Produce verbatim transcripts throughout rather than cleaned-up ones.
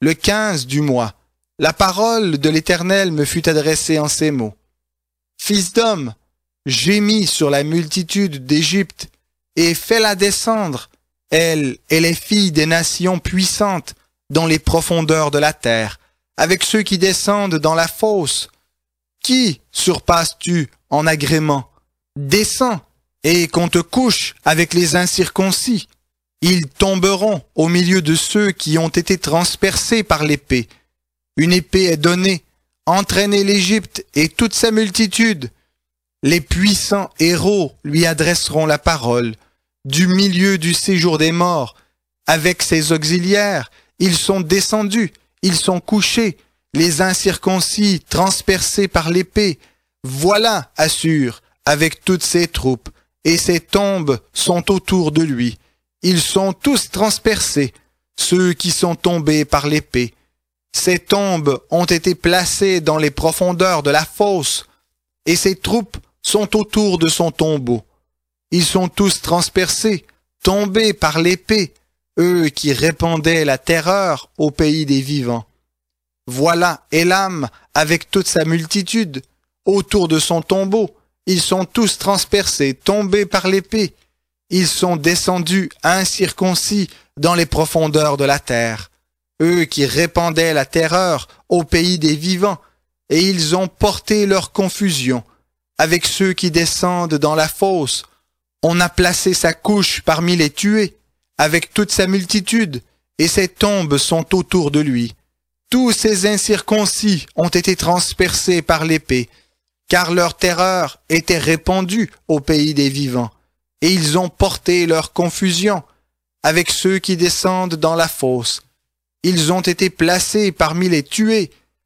le quinze du mois, la parole de l'Éternel me fut adressée en ces mots. Fils d'homme, gémis sur la multitude d'Égypte, et fais-la descendre, elle et les filles des nations puissantes, dans les profondeurs de la terre, avec ceux qui descendent dans la fosse. Qui surpasses-tu en agrément? Descends, et qu'on te couche avec les incirconcis. Ils tomberont au milieu de ceux qui ont été transpercés par l'épée. Une épée est donnée, entraînez l'Égypte et toute sa multitude. Les puissants héros lui adresseront la parole. Du milieu du séjour des morts, avec ses auxiliaires, ils sont descendus, ils sont couchés, les incirconcis transpercés par l'épée. Voilà Assur, avec toutes ses troupes, et ses tombes sont autour de lui. Ils sont tous transpercés, ceux qui sont tombés par l'épée. Ses tombes ont été placées dans les profondeurs de la fosse, et ses troupes sont autour de son tombeau. Ils sont tous transpercés, tombés par l'épée, eux qui répandaient la terreur au pays des vivants. Voilà Élam avec toute sa multitude, autour de son tombeau. Ils sont tous transpercés, tombés par l'épée. Ils sont descendus incirconcis dans les profondeurs de la terre, eux qui répandaient la terreur au pays des vivants, et ils ont porté leur confusion avec ceux qui descendent dans la fosse. On a placé sa couche parmi les tués, avec toute sa multitude, et ses tombes sont autour de lui. Tous ces incirconcis ont été transpercés par l'épée, car leur terreur était répandue au pays des vivants, et ils ont porté leur confusion avec ceux qui descendent dans la fosse. Ils ont été placés parmi les tués.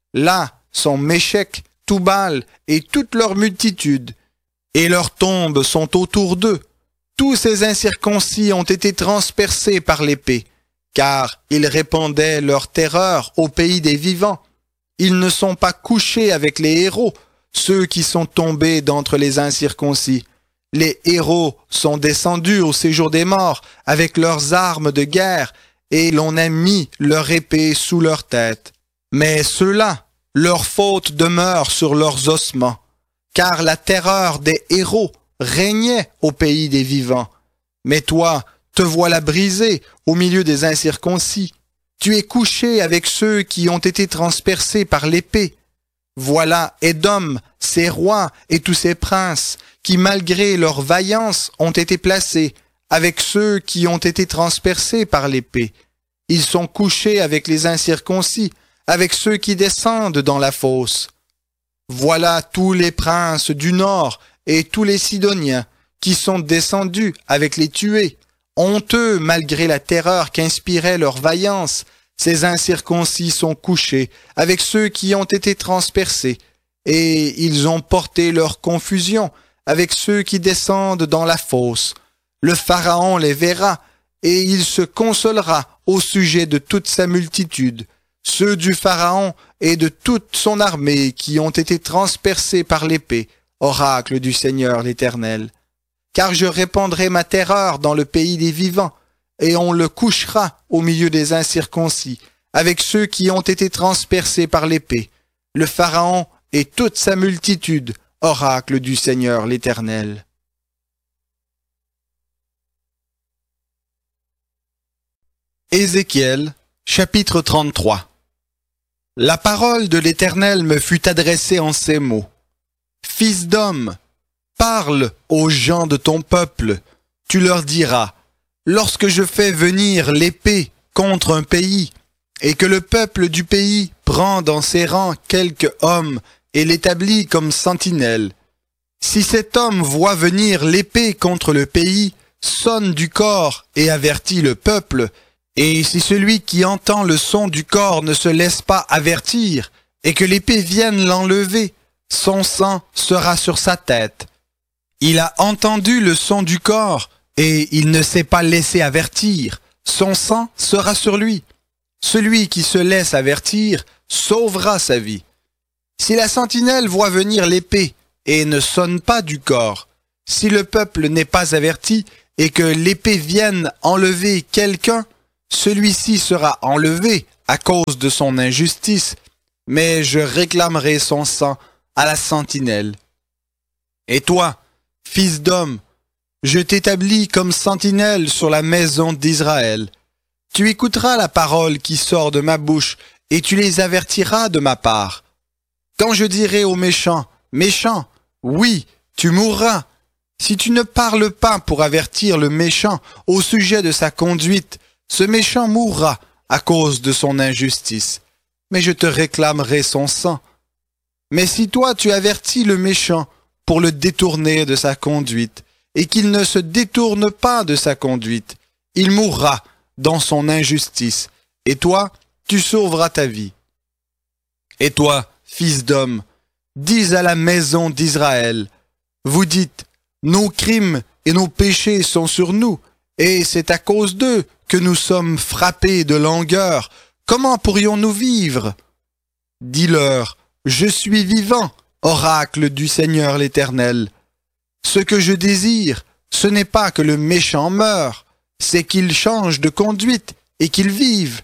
Là sont Méchec, Toubal et toute leur multitude, et leurs tombes sont autour d'eux. Tous ces incirconcis ont été transpercés par l'épée, car ils répandaient leur terreur au pays des vivants. Ils ne sont pas couchés avec les héros, ceux qui sont tombés d'entre les incirconcis. Les héros sont descendus au séjour des morts avec leurs armes de guerre, et l'on a mis leur épée sous leur tête. Mais ceux-là, leur faute demeure sur leurs ossements, car la terreur des héros régnait au pays des vivants. Mais toi, te voilà brisé au milieu des incirconcis. Tu es couché avec ceux qui ont été transpercés par l'épée. Voilà Édom, ses rois et tous ses princes, qui malgré leur vaillance ont été placés avec ceux qui ont été transpercés par l'épée. Ils sont couchés avec les incirconcis, avec ceux qui descendent dans la fosse. Voilà tous les princes du nord et tous les Sidoniens qui sont descendus avec les tués. Honteux malgré la terreur qu'inspirait leur vaillance, ces incirconcis sont couchés avec ceux qui ont été transpercés, et ils ont porté leur confusion avec ceux qui descendent dans la fosse. Le Pharaon les verra, et il se consolera au sujet de toute sa multitude, ceux du Pharaon et de toute son armée qui ont été transpercés par l'épée, oracle du Seigneur l'Éternel. Car je répandrai ma terreur dans le pays des vivants, et on le couchera au milieu des incirconcis, avec ceux qui ont été transpercés par l'épée, le Pharaon et toute sa multitude, oracle du Seigneur l'Éternel. Ézéchiel, chapitre trente-trois. La parole de l'Éternel me fut adressée en ces mots. Fils d'homme, parle aux gens de ton peuple, tu leur diras, lorsque je fais venir l'épée contre un pays, et que le peuple du pays prend dans ses rangs quelque homme et l'établit comme sentinelle, si cet homme voit venir l'épée contre le pays, sonne du cor et avertit le peuple, et si celui qui entend le son du cor ne se laisse pas avertir, et que l'épée vienne l'enlever, son sang sera sur sa tête. Il a entendu le son du cor, et il ne s'est pas laissé avertir, son sang sera sur lui. Celui qui se laisse avertir sauvera sa vie. Si la sentinelle voit venir l'épée, et ne sonne pas du cor, si le peuple n'est pas averti, et que l'épée vienne enlever quelqu'un, celui-ci sera enlevé à cause de son injustice, mais je réclamerai son sang à la sentinelle. Et toi, fils d'homme, je t'établis comme sentinelle sur la maison d'Israël. Tu écouteras la parole qui sort de ma bouche, et tu les avertiras de ma part. Quand je dirai aux méchants, méchant, oui, tu mourras. Si tu ne parles pas pour avertir le méchant au sujet de sa conduite, ce méchant mourra à cause de son injustice. Mais je te réclamerai son sang. Mais si toi tu avertis le méchant pour le détourner de sa conduite, et qu'il ne se détourne pas de sa conduite, il mourra dans son injustice, et toi, tu sauveras ta vie. Et toi, fils d'homme, dis à la maison d'Israël, vous dites, nos crimes et nos péchés sont sur nous, et c'est à cause d'eux que nous sommes frappés de langueur. Comment pourrions-nous vivre? Dis-leur, je suis vivant, oracle du Seigneur l'Éternel. Ce que je désire, ce n'est pas que le méchant meure, c'est qu'il change de conduite et qu'il vive.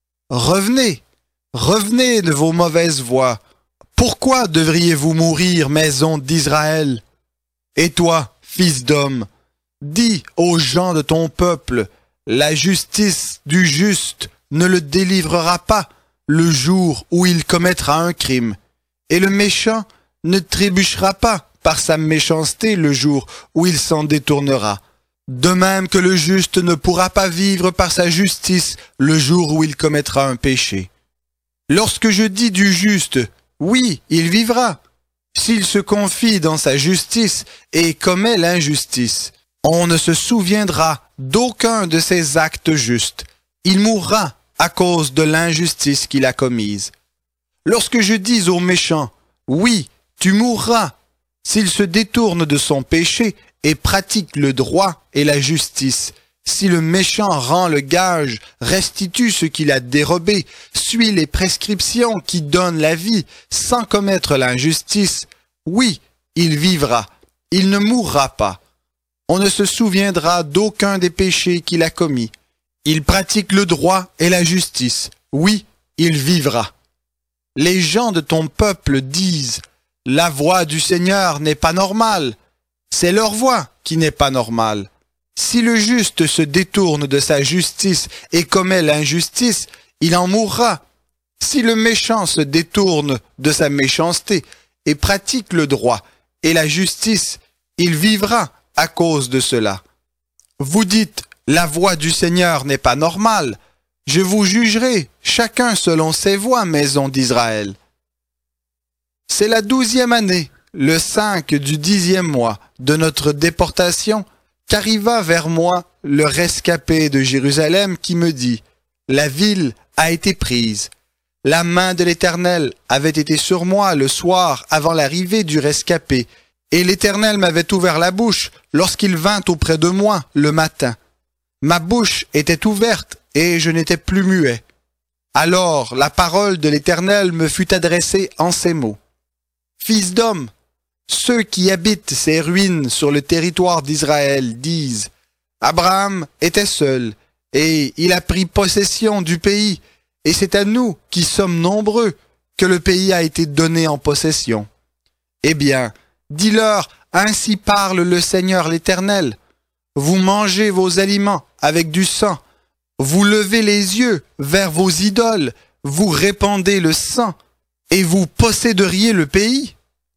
Revenez, revenez de vos mauvaises voies. Pourquoi devriez-vous mourir, maison d'Israël? Et toi, fils d'homme, dis aux gens de ton peuple, la justice du juste ne le délivrera pas le jour où il commettra un crime, et le méchant ne trébuchera pas par sa méchanceté le jour où il s'en détournera. De même que le juste ne pourra pas vivre par sa justice le jour où il commettra un péché. Lorsque je dis du juste, oui, il vivra, s'il se confie dans sa justice et commet l'injustice. On ne se souviendra d'aucun de ses actes justes. Il mourra à cause de l'injustice qu'il a commise. Lorsque je dis au méchant, oui, tu mourras, s'il se détourne de son péché et pratique le droit et la justice, si le méchant rend le gage, restitue ce qu'il a dérobé, suit les prescriptions qui donnent la vie sans commettre l'injustice, oui, il vivra, il ne mourra pas. On ne se souviendra d'aucun des péchés qu'il a commis. Il pratique le droit et la justice, oui, il vivra. Les gens de ton peuple disent, la voix du Seigneur n'est pas normale. C'est leur voix qui n'est pas normale. Si le juste se détourne de sa justice et commet l'injustice, il en mourra. Si le méchant se détourne de sa méchanceté et pratique le droit et la justice, il vivra à cause de cela. Vous dites, la voix du Seigneur n'est pas normale. Je vous jugerai, chacun selon ses voies, maison d'Israël. C'est la douzième année, le cinq du dixième mois de notre déportation, qu'arriva vers moi le rescapé de Jérusalem qui me dit, la ville a été prise. La main de l'Éternel avait été sur moi le soir avant l'arrivée du rescapé, et l'Éternel m'avait ouvert la bouche lorsqu'il vint auprès de moi le matin. Ma bouche était ouverte et je n'étais plus muet. Alors la parole de l'Éternel me fut adressée en ces mots. Fils d'homme, ceux qui habitent ces ruines sur le territoire d'Israël disent, Abraham était seul, et il a pris possession du pays, et c'est à nous qui sommes nombreux que le pays a été donné en possession. Eh bien, dis-leur, ainsi parle le Seigneur l'Éternel. Vous mangez vos aliments avec du sang, vous levez les yeux vers vos idoles, vous répandez le sang, et vous posséderiez le pays?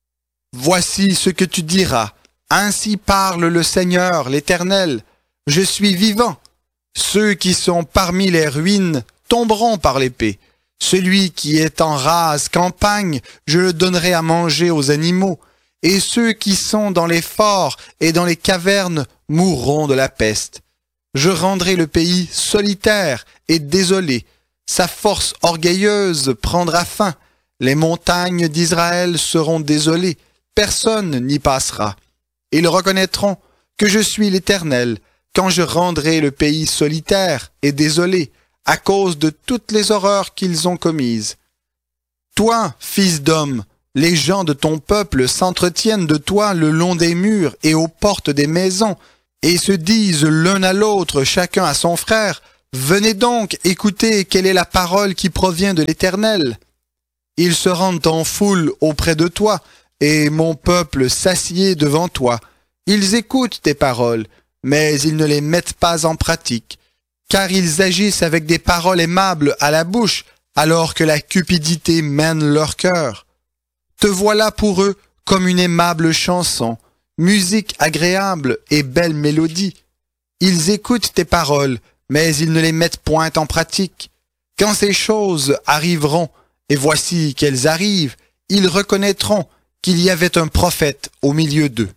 Voici ce que tu diras. Ainsi parle le Seigneur, l'Éternel. Je suis vivant. Ceux qui sont parmi les ruines tomberont par l'épée. Celui qui est en rase campagne, je le donnerai à manger aux animaux. Et ceux qui sont dans les forts et dans les cavernes mourront de la peste. Je rendrai le pays solitaire et désolé. Sa force orgueilleuse prendra fin. Les montagnes d'Israël seront désolées. Personne n'y passera. Ils reconnaîtront que je suis l'Éternel quand je rendrai le pays solitaire et désolé à cause de toutes les horreurs qu'ils ont commises. Toi, fils d'homme, les gens de ton peuple s'entretiennent de toi le long des murs et aux portes des maisons et se disent l'un à l'autre, chacun à son frère, Venez donc écouter quelle est la parole qui provient de l'Éternel. Ils se rendent en foule auprès de toi, et mon peuple s'assied devant toi. Ils écoutent tes paroles, mais ils ne les mettent pas en pratique, car ils agissent avec des paroles aimables à la bouche, alors que la cupidité mène leur cœur. Te voilà pour eux comme une aimable chanson, musique agréable et belle mélodie. Ils écoutent tes paroles, mais ils ne les mettent point en pratique. Quand ces choses arriveront, et voici qu'elles arrivent, ils reconnaîtront qu'il y avait un prophète au milieu d'eux.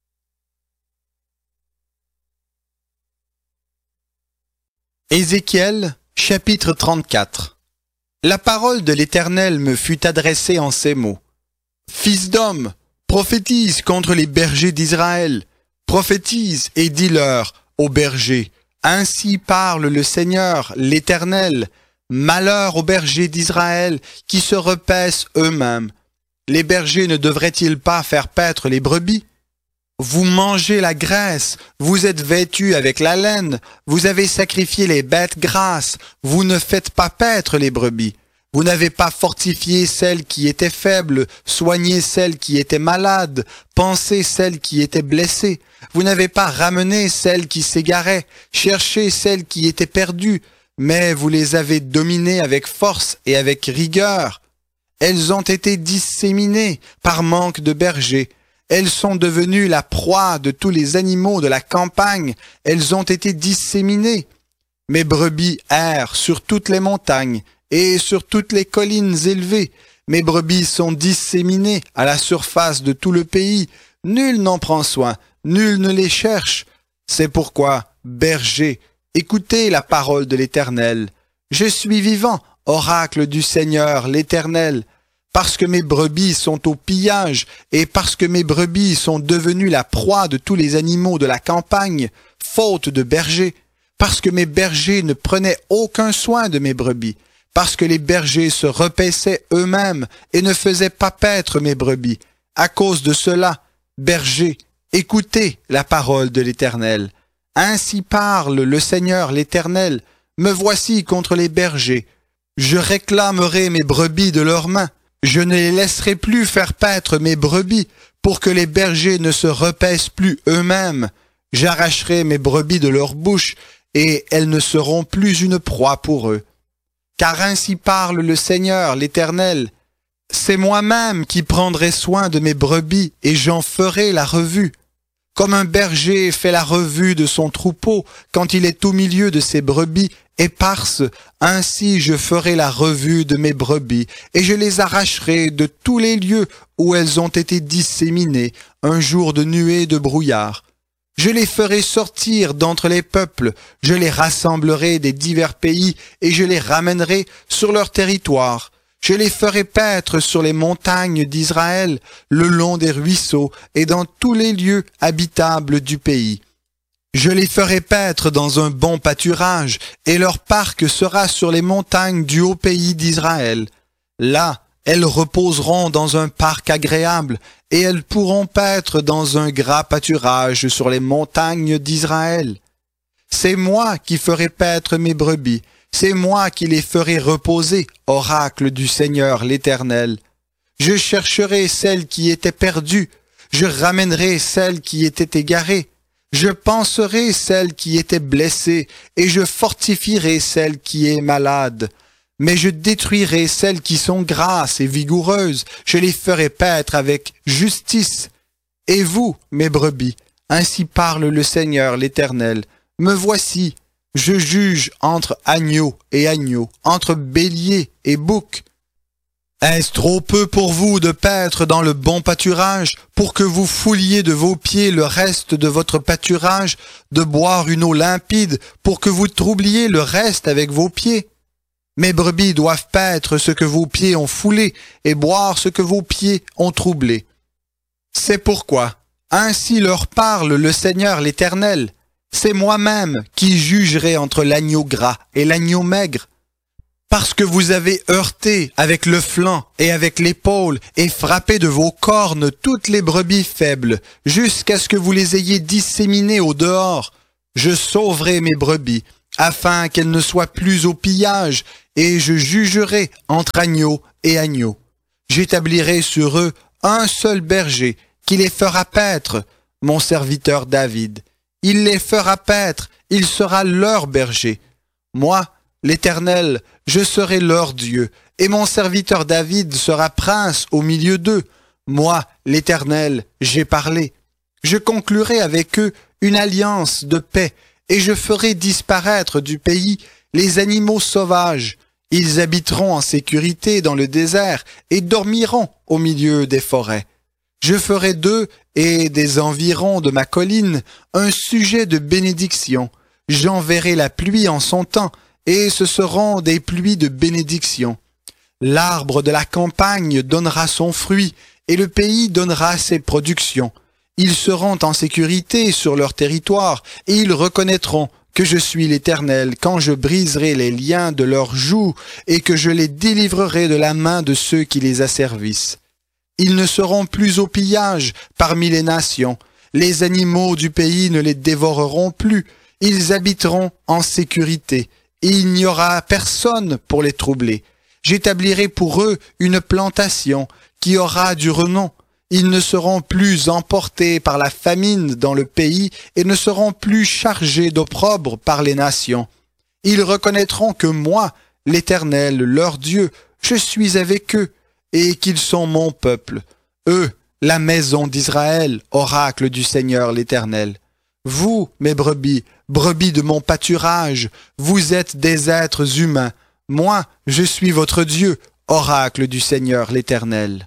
Ézéchiel, chapitre trente-quatre. La parole de l'Éternel me fut adressée en ces mots. Fils d'homme, prophétise contre les bergers d'Israël. Prophétise et dis-leur, aux bergers, ainsi parle le Seigneur, l'Éternel. Malheur aux bergers d'Israël qui se repaissent eux-mêmes. Les bergers ne devraient-ils pas faire paître les brebis? Vous mangez la graisse, vous êtes vêtus avec la laine, vous avez sacrifié les bêtes grasses, vous ne faites pas paître les brebis. Vous n'avez pas fortifié celles qui étaient faibles, soigné celles qui étaient malades, pensé celles qui étaient blessées. Vous n'avez pas ramené celles qui s'égaraient, cherché celles qui étaient perdues, mais vous les avez dominées avec force et avec rigueur. Elles ont été disséminées par manque de bergers. Elles sont devenues la proie de tous les animaux de la campagne. Elles ont été disséminées. Mes brebis errent sur toutes les montagnes et sur toutes les collines élevées. Mes brebis sont disséminées à la surface de tout le pays. Nul n'en prend soin, nul ne les cherche. C'est pourquoi, bergers, écoutez la parole de l'Éternel. Je suis vivant, oracle du Seigneur, l'Éternel. Parce que mes brebis sont au pillage, et parce que mes brebis sont devenues la proie de tous les animaux de la campagne, faute de bergers, parce que mes bergers ne prenaient aucun soin de mes brebis, parce que les bergers se repaissaient eux-mêmes et ne faisaient pas paître mes brebis. À cause de cela, bergers, écoutez la parole de l'Éternel. Ainsi parle le Seigneur l'Éternel. Me voici contre les bergers. Je réclamerai mes brebis de leurs mains. Je ne les laisserai plus faire paître mes brebis, pour que les bergers ne se repaissent plus eux-mêmes. J'arracherai mes brebis de leur bouche, et elles ne seront plus une proie pour eux. Car ainsi parle le Seigneur, l'Éternel. C'est moi-même qui prendrai soin de mes brebis, et j'en ferai la revue. Comme un berger fait la revue de son troupeau quand il est au milieu de ses brebis éparses, ainsi je ferai la revue de mes brebis, et je les arracherai de tous les lieux où elles ont été disséminées, un jour de nuée de brouillard. Je les ferai sortir d'entre les peuples, je les rassemblerai des divers pays, et je les ramènerai sur leur territoire. Je les ferai paître sur les montagnes d'Israël, le long des ruisseaux et dans tous les lieux habitables du pays. Je les ferai paître dans un bon pâturage, et leur parc sera sur les montagnes du haut pays d'Israël. Là, elles reposeront dans un parc agréable, et elles pourront paître dans un gras pâturage sur les montagnes d'Israël. C'est moi qui ferai paître mes brebis. C'est moi qui les ferai reposer, oracle du Seigneur l'Éternel. Je chercherai celles qui étaient perdues, je ramènerai celles qui étaient égarées, je panserai celles qui étaient blessées, et je fortifierai celle qui est malade. Mais je détruirai celles qui sont grasses et vigoureuses, je les ferai paître avec justice. Et vous, mes brebis, ainsi parle le Seigneur l'Éternel, me voici. Je juge entre agneaux et agneaux, entre béliers et boucs. Est-ce trop peu pour vous de paître dans le bon pâturage, pour que vous fouliez de vos pieds le reste de votre pâturage, de boire une eau limpide, pour que vous troubliez le reste avec vos pieds? Mes brebis doivent paître ce que vos pieds ont foulé, et boire ce que vos pieds ont troublé. C'est pourquoi, ainsi leur parle le Seigneur l'Éternel. C'est moi-même qui jugerai entre l'agneau gras et l'agneau maigre. Parce que vous avez heurté avec le flanc et avec l'épaule et frappé de vos cornes toutes les brebis faibles, jusqu'à ce que vous les ayez disséminées au dehors. Je sauverai mes brebis, afin qu'elles ne soient plus au pillage, et je jugerai entre agneaux et agneaux. J'établirai sur eux un seul berger, qui les fera paître, mon serviteur David. Il les fera paître, il sera leur berger. Moi, l'Éternel, je serai leur Dieu, et mon serviteur David sera prince au milieu d'eux. Moi, l'Éternel, j'ai parlé. Je conclurai avec eux une alliance de paix, et je ferai disparaître du pays les animaux sauvages. Ils habiteront en sécurité dans le désert et dormiront au milieu des forêts. Je ferai d'eux et des environs de ma colline un sujet de bénédiction. J'enverrai la pluie en son temps, et ce seront des pluies de bénédiction. L'arbre de la campagne donnera son fruit, et le pays donnera ses productions. Ils seront en sécurité sur leur territoire, et ils reconnaîtront que je suis l'Éternel quand je briserai les liens de leurs joues et que je les délivrerai de la main de ceux qui les asservissent. Ils ne seront plus au pillage parmi les nations. Les animaux du pays ne les dévoreront plus. Ils habiteront en sécurité, et il n'y aura personne pour les troubler. J'établirai pour eux une plantation qui aura du renom. Ils ne seront plus emportés par la famine dans le pays et ne seront plus chargés d'opprobre par les nations. Ils reconnaîtront que moi, l'Éternel, leur Dieu, je suis avec eux et qu'ils sont mon peuple. Eux, la maison d'Israël, oracle du Seigneur l'Éternel. Vous, mes brebis, brebis de mon pâturage, vous êtes des êtres humains. Moi, je suis votre Dieu, oracle du Seigneur l'Éternel.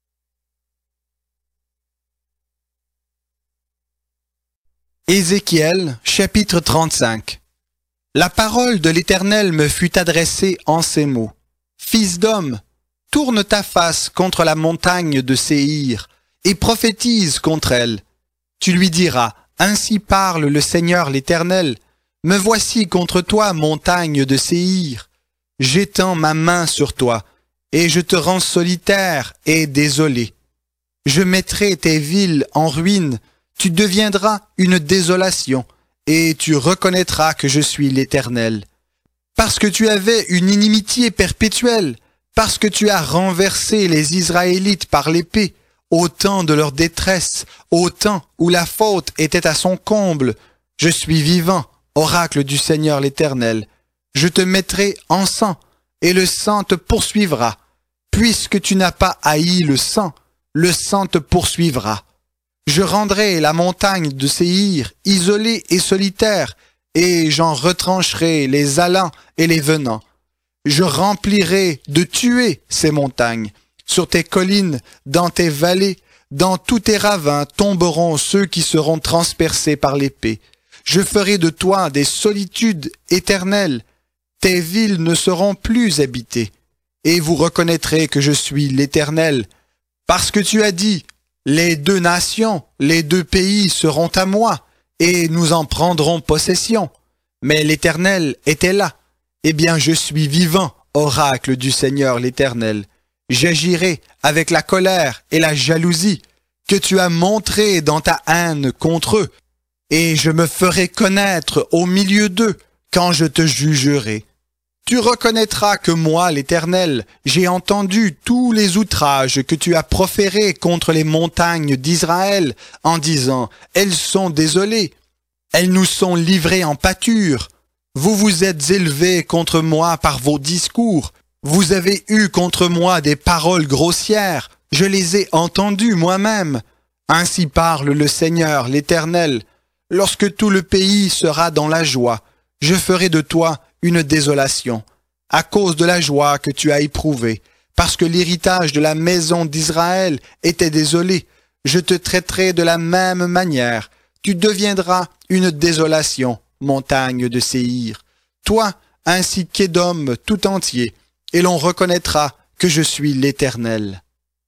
Ézéchiel, chapitre trente-cinq. La parole de l'Éternel me fut adressée en ces mots. Fils d'homme, tourne ta face contre la montagne de Séhir et prophétise contre elle. Tu lui diras, ainsi parle le Seigneur l'Éternel. Me voici contre toi, montagne de Séhir. J'étends ma main sur toi, et je te rends solitaire et désolé. Je mettrai tes villes en ruine. Tu deviendras une désolation, et tu reconnaîtras que je suis l'Éternel. Parce que tu avais une inimitié perpétuelle, parce que tu as renversé les Israélites par l'épée, au temps de leur détresse, au temps où la faute était à son comble, je suis vivant, oracle du Seigneur l'Éternel. Je te mettrai en sang, et le sang te poursuivra. Puisque tu n'as pas haï le sang, le sang te poursuivra. Je rendrai la montagne de Séhir isolée et solitaire, et j'en retrancherai les allants et les venants. Je remplirai de tuer ces montagnes. Sur tes collines, dans tes vallées, dans tous tes ravins tomberont ceux qui seront transpercés par l'épée. Je ferai de toi des solitudes éternelles. Tes villes ne seront plus habitées. Et vous reconnaîtrez que je suis l'Éternel. Parce que tu as dit, les deux nations, les deux pays seront à moi, et nous en prendrons possession. Mais l'Éternel était là. Eh bien, je suis vivant, oracle du Seigneur l'Éternel. J'agirai avec la colère et la jalousie que tu as montré dans ta haine contre eux, et je me ferai connaître au milieu d'eux quand je te jugerai. Tu reconnaîtras que moi, l'Éternel, j'ai entendu tous les outrages que tu as proférés contre les montagnes d'Israël, en disant, elles sont désolées, elles nous sont livrées en pâture. Vous vous êtes élevés contre moi par vos discours, vous avez eu contre moi des paroles grossières, je les ai entendues moi-même. Ainsi parle le Seigneur, l'Éternel. Lorsque tout le pays sera dans la joie, je ferai de toi une désolation, à cause de la joie que tu as éprouvée, parce que l'héritage de la maison d'Israël était désolé. Je te traiterai de la même manière. Tu deviendras une désolation, montagne de Séhir. Toi, ainsi qu'Édom tout entier, et l'on reconnaîtra que je suis l'Éternel.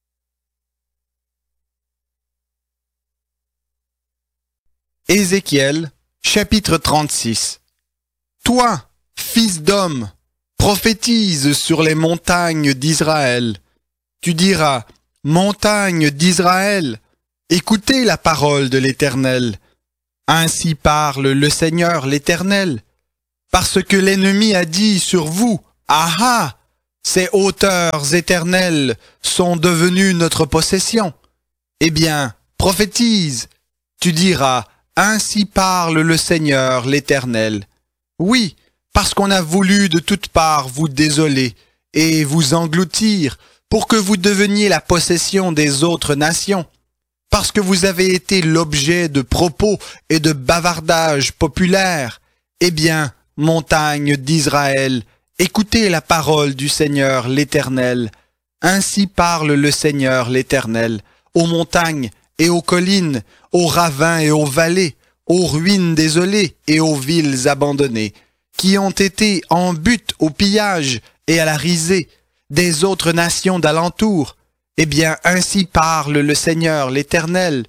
Ézéchiel, chapitre trente-six. Toi, fils d'homme, prophétise sur les montagnes d'Israël. Tu diras, montagnes d'Israël, écoutez la parole de l'Éternel. Ainsi parle le Seigneur l'Éternel. parce que l'ennemi a dit sur vous, ah ah, ces hauteurs éternelles sont devenues notre possession. Eh bien, prophétise, tu diras, ainsi parle le Seigneur l'Éternel. Oui, parce qu'on a voulu de toutes parts vous désoler et vous engloutir pour que vous deveniez la possession des autres nations, parce que vous avez été l'objet de propos et de bavardages populaires. Eh bien, montagne d'Israël, écoutez la parole du Seigneur l'Éternel. Ainsi parle le Seigneur l'Éternel, aux montagnes et aux collines, aux ravins et aux vallées, aux ruines désolées et aux villes abandonnées, qui ont été en butte au pillage et à la risée des autres nations d'alentour. Eh bien, ainsi parle le Seigneur l'Éternel.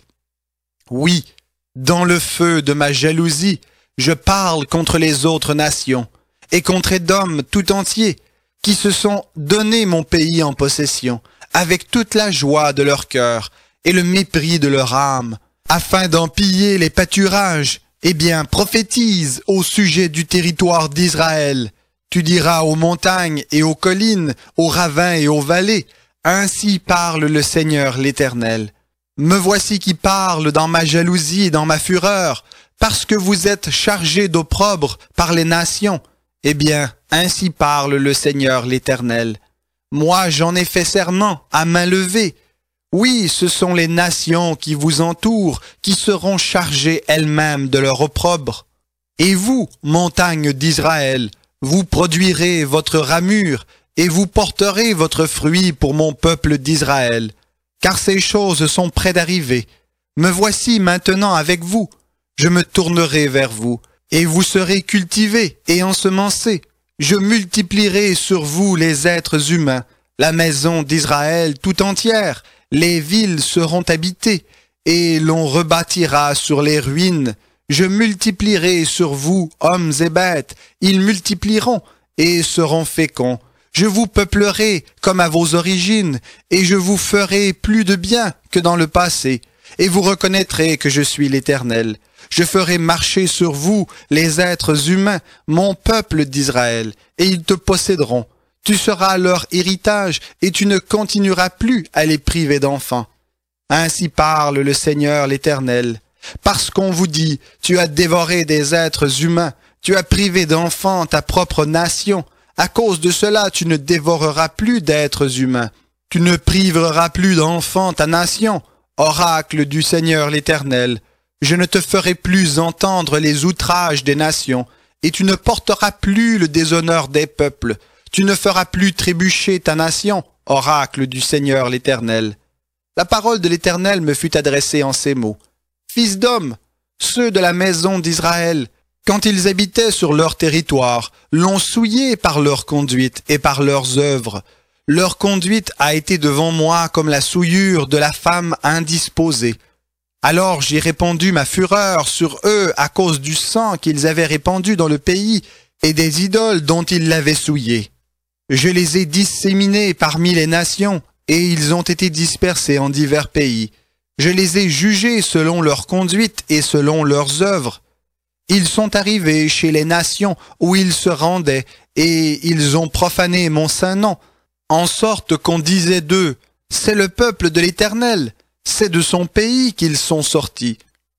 Oui, dans le feu de ma jalousie, je parle contre les autres nations et contre Édom tout entier, qui se sont donné mon pays en possession, avec toute la joie de leur cœur et le mépris de leur âme, afin d'en piller les pâturages. Eh bien, prophétise au sujet du territoire d'Israël. Tu diras aux montagnes et aux collines, aux ravins et aux vallées, ainsi parle le Seigneur l'Éternel. Me voici qui parle dans ma jalousie et dans ma fureur, parce que vous êtes chargés d'opprobre par les nations. Eh bien, ainsi parle le Seigneur l'Éternel. Moi, j'en ai fait serment à main levée. Oui, ce sont les nations qui vous entourent qui seront chargées elles-mêmes de leur opprobre. Et vous, montagnes d'Israël, vous produirez votre ramure et vous porterez votre fruit pour mon peuple d'Israël. Car ces choses sont près d'arriver. Me voici maintenant avec vous. Je me tournerai vers vous, et vous serez cultivés et ensemencés. Je multiplierai sur vous les êtres humains, la maison d'Israël tout entière. Les villes seront habitées, et l'on rebâtira sur les ruines. Je multiplierai sur vous hommes et bêtes. Ils multiplieront et seront féconds. Je vous peuplerai comme à vos origines, et je vous ferai plus de bien que dans le passé, et vous reconnaîtrez que je suis l'Éternel. Je ferai marcher sur vous les êtres humains, mon peuple d'Israël, et ils te posséderont. Tu seras leur héritage, et tu ne continueras plus à les priver d'enfants. Ainsi parle le Seigneur l'Éternel. Parce qu'on vous dit, tu as dévoré des êtres humains, tu as privé d'enfants ta propre nation. À cause de cela, tu ne dévoreras plus d'êtres humains. Tu ne priveras plus d'enfants ta nation. Oracle du Seigneur l'Éternel. Je ne te ferai plus entendre les outrages des nations, et tu ne porteras plus le déshonneur des peuples. Tu ne feras plus trébucher ta nation, oracle du Seigneur l'Éternel. La parole de l'Éternel me fut adressée en ces mots. Fils d'homme, ceux de la maison d'Israël, quand ils habitaient sur leur territoire, l'ont souillé par leur conduite et par leurs œuvres. Leur conduite a été devant moi comme la souillure de la femme indisposée. Alors j'ai répandu ma fureur sur eux à cause du sang qu'ils avaient répandu dans le pays et des idoles dont ils l'avaient souillé. Je les ai disséminés parmi les nations, et ils ont été dispersés en divers pays. Je les ai jugés selon leur conduite et selon leurs œuvres. Ils sont arrivés chez les nations où ils se rendaient, et ils ont profané mon saint nom, en sorte qu'on disait d'eux, c'est le peuple de l'Éternel, c'est de son pays qu'ils sont sortis.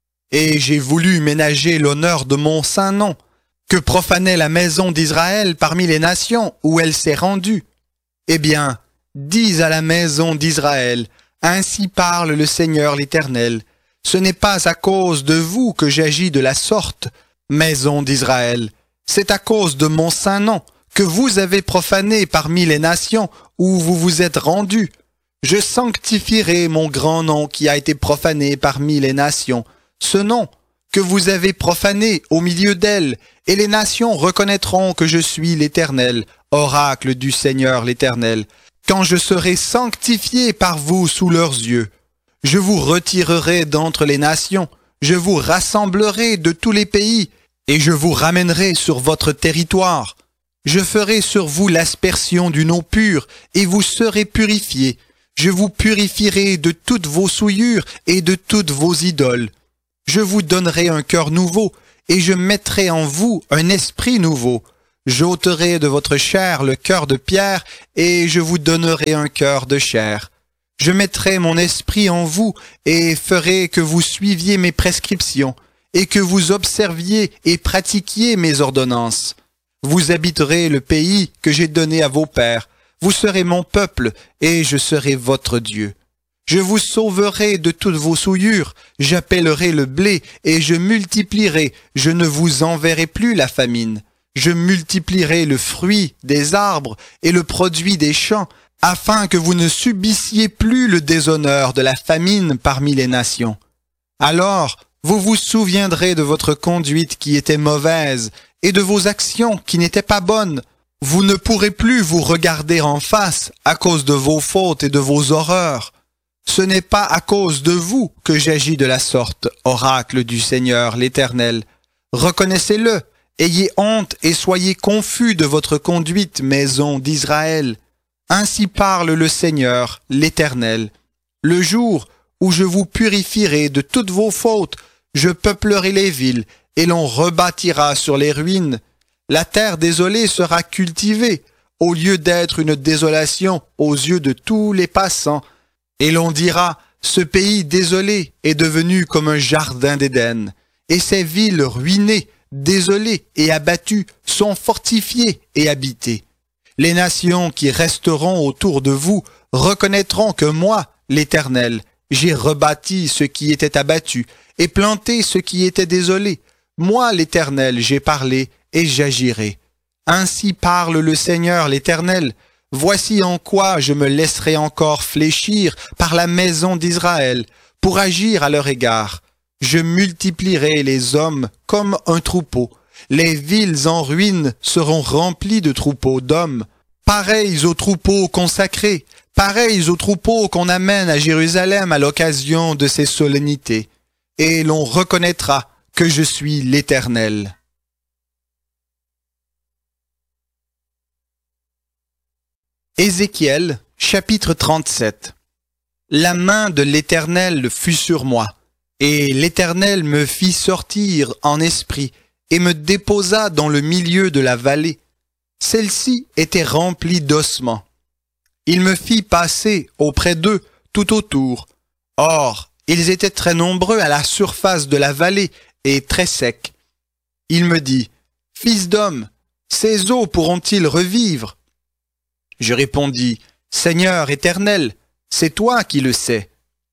Et j'ai voulu ménager l'honneur de mon saint nom, que profanait la maison d'Israël parmi les nations où elle s'est rendue. Eh bien, dis à la maison d'Israël, ainsi parle le Seigneur l'Éternel, ce n'est pas à cause de vous que j'agis de la sorte, maison d'Israël, c'est à cause de mon saint nom, que vous avez profané parmi les nations où vous vous êtes rendus. Je sanctifierai mon grand nom qui a été profané parmi les nations, ce nom que vous avez profané au milieu d'elles, et les nations reconnaîtront que je suis l'Éternel, oracle du Seigneur l'Éternel, quand je serai sanctifié par vous sous leurs yeux. Je vous retirerai d'entre les nations, je vous rassemblerai de tous les pays, et je vous ramènerai sur votre territoire. Je ferai sur vous l'aspersion d'une eau pure, et vous serez purifiés. Je vous purifierai de toutes vos souillures et de toutes vos idoles. Je vous donnerai un cœur nouveau, et je mettrai en vous un esprit nouveau. J'ôterai de votre chair le cœur de pierre, et je vous donnerai un cœur de chair. Je mettrai mon esprit en vous, et ferai que vous suiviez mes prescriptions, et que vous observiez et pratiquiez mes ordonnances. Vous habiterez le pays que j'ai donné à vos pères. Vous serez mon peuple, et je serai votre Dieu. Je vous sauverai de toutes vos souillures, j'appellerai le blé, et je multiplierai, je ne vous enverrai plus la famine. Je multiplierai le fruit des arbres et le produit des champs, afin que vous ne subissiez plus le déshonneur de la famine parmi les nations. Alors, vous vous souviendrez de votre conduite qui était mauvaise, et de vos actions qui n'étaient pas bonnes. Vous ne pourrez plus vous regarder en face à cause de vos fautes et de vos horreurs. Ce n'est pas à cause de vous que j'agis de la sorte, oracle du Seigneur l'Éternel. Reconnaissez-le, ayez honte et soyez confus de votre conduite, maison d'Israël. Ainsi parle le Seigneur l'Éternel. Le jour où je vous purifierai de toutes vos fautes, je peuplerai les villes, et l'on rebâtira sur les ruines. La terre désolée sera cultivée, au lieu d'être une désolation aux yeux de tous les passants. Et l'on dira, ce pays désolé est devenu comme un jardin d'Éden, et ces villes ruinées, désolées et abattues sont fortifiées et habitées. Les nations qui resteront autour de vous reconnaîtront que moi, l'Éternel, j'ai rebâti ce qui était abattu, et planté ce qui était désolé. Moi, l'Éternel, j'ai parlé, et j'agirai. Ainsi parle le Seigneur l'Éternel. Voici en quoi je me laisserai encore fléchir par la maison d'Israël, pour agir à leur égard. Je multiplierai les hommes comme un troupeau. Les villes en ruine seront remplies de troupeaux d'hommes, pareils aux troupeaux consacrés, pareils aux troupeaux qu'on amène à Jérusalem à l'occasion de ces solennités. Et l'on reconnaîtra que je suis l'Éternel. Ézéchiel, chapitre trente-sept. La main de l'Éternel fut sur moi, et l'Éternel me fit sortir en esprit, et me déposa dans le milieu de la vallée. Celle-ci était remplie d'ossements. Il me fit passer auprès d'eux tout autour. Or, ils étaient très nombreux à la surface de la vallée, et très secs. Il me dit, « Fils d'homme, ces eaux pourront-ils revivre ?» Je répondis, « Seigneur éternel, c'est toi qui le sais. »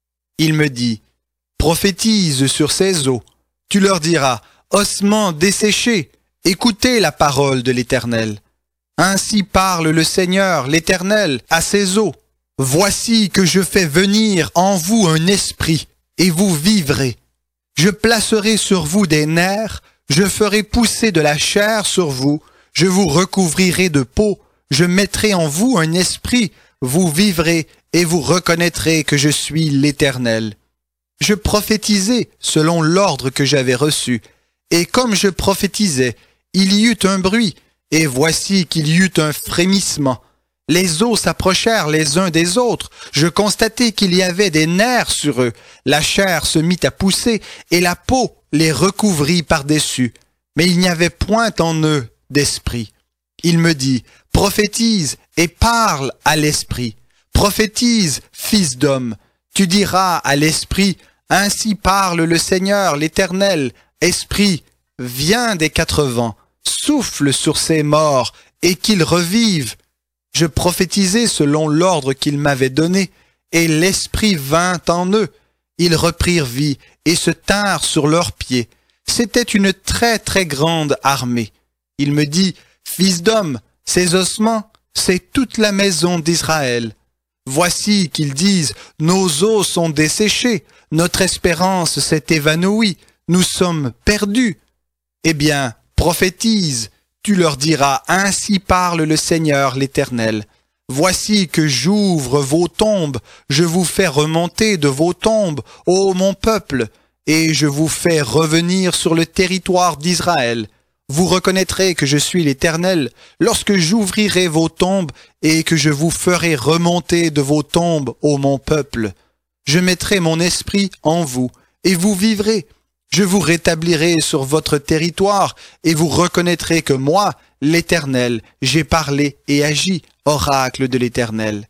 Il me dit, « Prophétise sur ces eaux. Tu leur diras, « Ossements desséchés, écoutez la parole de l'Éternel. Ainsi parle le Seigneur l'Éternel à ces eaux. Voici que je fais venir en vous un esprit, et vous vivrez. Je placerai sur vous des nerfs, je ferai pousser de la chair sur vous, je vous recouvrirai de peau, je mettrai en vous un esprit, vous vivrez et vous reconnaîtrez que je suis l'Éternel. Je prophétisai selon l'ordre que j'avais reçu, et comme je prophétisais, il y eut un bruit, et voici qu'il y eut un frémissement. Les os s'approchèrent les uns des autres. Je constatai qu'il y avait des nerfs sur eux. La chair se mit à pousser, et la peau les recouvrit par-dessus. Mais il n'y avait point en eux d'esprit. Il me dit, « Prophétise et parle à l'esprit. Prophétise, fils d'homme. Tu diras à l'esprit, ainsi parle le Seigneur l'Éternel. Esprit, viens des quatre vents, souffle sur ces morts, et qu'ils revivent. » Je prophétisai selon l'ordre qu'il m'avait donné, et l'Esprit vint en eux. Ils reprirent vie et se tinrent sur leurs pieds. C'était une très très grande armée. Il me dit, « Fils d'homme, ces ossements, c'est toute la maison d'Israël. Voici qu'ils disent, nos os sont desséchés, notre espérance s'est évanouie, nous sommes perdus. Eh bien, prophétise. Tu leur diras, ainsi parle le Seigneur l'Éternel. Voici que j'ouvre vos tombes, je vous fais remonter de vos tombes, ô mon peuple, et je vous fais revenir sur le territoire d'Israël. Vous reconnaîtrez que je suis l'Éternel lorsque j'ouvrirai vos tombes et que je vous ferai remonter de vos tombes, ô mon peuple. Je mettrai mon esprit en vous, et vous vivrez. Je vous rétablirai sur votre territoire, et vous reconnaîtrez que moi, l'Éternel, j'ai parlé et agi, oracle de l'Éternel.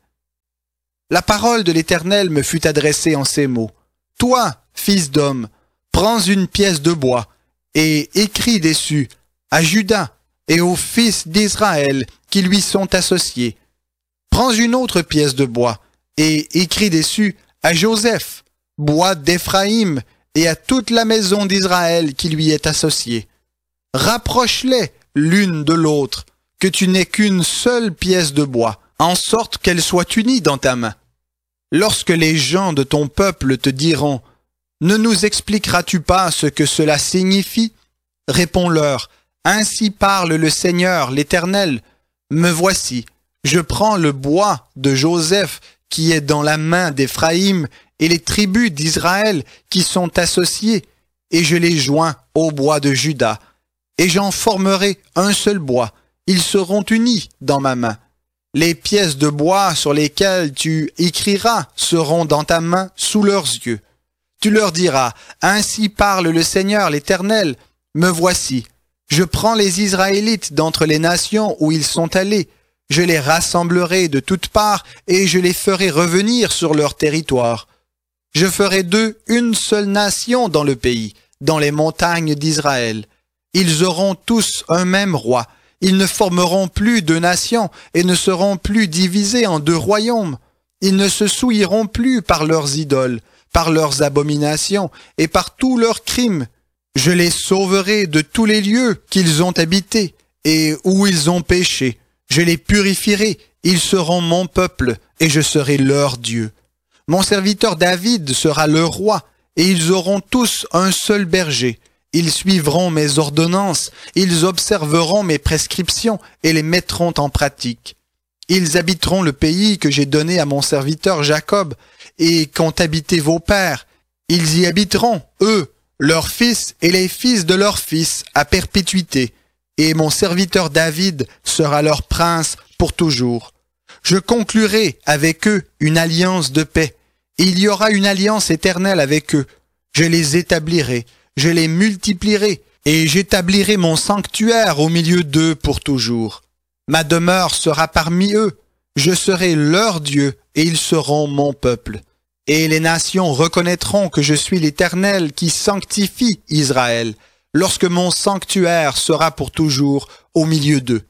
La parole de l'Éternel me fut adressée en ces mots. Toi, fils d'homme, prends une pièce de bois, et écris dessus à Juda et aux fils d'Israël qui lui sont associés. Prends une autre pièce de bois, et écris dessus à Joseph, bois d'Éphraïm, et à toute la maison d'Israël qui lui est associée. Rapproche-les l'une de l'autre, que tu n'aies qu'une seule pièce de bois, en sorte qu'elle soit unie dans ta main. Lorsque les gens de ton peuple te diront « Ne nous expliqueras-tu pas ce que cela signifie ?» Réponds-leur « Ainsi parle le Seigneur, l'Éternel. Me voici, je prends le bois de Joseph qui est dans la main d'Éphraïm et les tribus d'Israël qui sont associées, et je les joins au bois de Juda. Et j'en formerai un seul bois, ils seront unis dans ma main. Les pièces de bois sur lesquelles tu écriras seront dans ta main sous leurs yeux. Tu leur diras, ainsi parle le Seigneur l'Éternel, me voici. Je prends les Israélites d'entre les nations où ils sont allés, je les rassemblerai de toutes parts et je les ferai revenir sur leur territoire. Je ferai d'eux une seule nation dans le pays, dans les montagnes d'Israël. Ils auront tous un même roi. Ils ne formeront plus deux nations et ne seront plus divisés en deux royaumes. Ils ne se souilleront plus par leurs idoles, par leurs abominations et par tous leurs crimes. Je les sauverai de tous les lieux qu'ils ont habités et où ils ont péché. Je les purifierai, ils seront mon peuple et je serai leur Dieu. Mon serviteur David sera leur roi et ils auront tous un seul berger. Ils suivront mes ordonnances, ils observeront mes prescriptions et les mettront en pratique. Ils habiteront le pays que j'ai donné à mon serviteur Jacob et qu'ont habité vos pères. Ils y habiteront, eux, leurs fils et les fils de leurs fils, à perpétuité. Et mon serviteur David sera leur prince pour toujours. Je conclurai avec eux une alliance de paix. Et il y aura une alliance éternelle avec eux. Je les établirai. Je les multiplierai, et j'établirai mon sanctuaire au milieu d'eux pour toujours. Ma demeure sera parmi eux, je serai leur Dieu, et ils seront mon peuple. Et les nations reconnaîtront que je suis l'Éternel qui sanctifie Israël, lorsque mon sanctuaire sera pour toujours au milieu d'eux.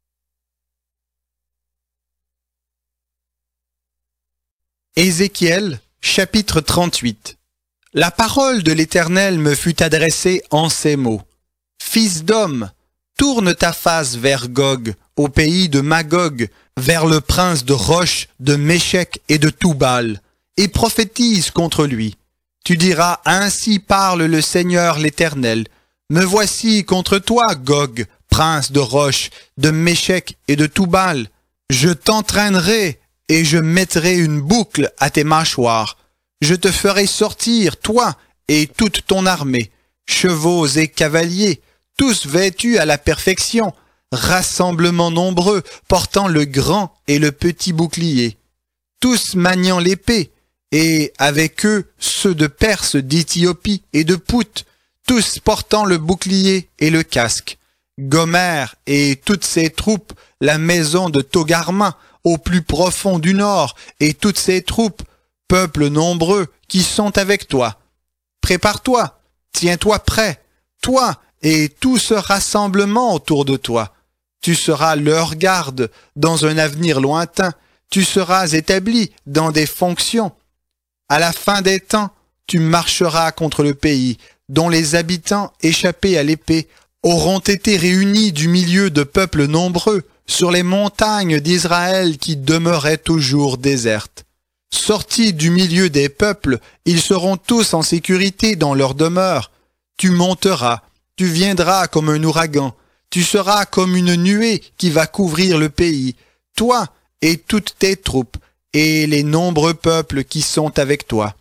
Ézéchiel, chapitre trente-huit. La parole de l'Éternel me fut adressée en ces mots. Fils d'homme, tourne ta face vers Gog, au pays de Magog, vers le prince de Roche, de Méchec et de Toubal, et prophétise contre lui. Tu diras, ainsi parle le Seigneur l'Éternel. Me voici contre toi, Gog, prince de Roche, de Méchec et de Toubal. Je t'entraînerai et je mettrai une boucle à tes mâchoires. Je te ferai sortir, toi et toute ton armée, chevaux et cavaliers, tous vêtus à la perfection, rassemblement nombreux, portant le grand et le petit bouclier, tous maniant l'épée, et avec eux ceux de Perse, d'Éthiopie et de Pout, tous portant le bouclier et le casque. Gomère et toutes ses troupes, la maison de Togarma, au plus profond du nord, et toutes ses troupes, peuple nombreux qui sont avec toi. Prépare-toi, tiens-toi prêt, toi et tout ce rassemblement autour de toi. Tu seras leur garde dans un avenir lointain, tu seras établi dans des fonctions. À la fin des temps, tu marcheras contre le pays, dont les habitants échappés à l'épée auront été réunis du milieu de peuples nombreux sur les montagnes d'Israël qui demeuraient toujours désertes. Sortis du milieu des peuples, ils seront tous en sécurité dans leur demeure. Tu monteras, tu viendras comme un ouragan, tu seras comme une nuée qui va couvrir le pays, toi et toutes tes troupes, et les nombreux peuples qui sont avec toi.